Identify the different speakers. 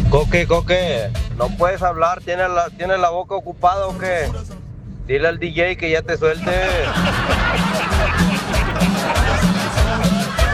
Speaker 1: Coque, no puedes hablar, ¿tienes la boca ocupada o qué? Dile al DJ que ya te suelte.